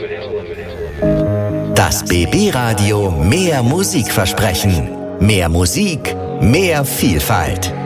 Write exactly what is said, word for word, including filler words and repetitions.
Das B B-Radio mehr Musik versprechen. Mehr Musik, mehr Vielfalt.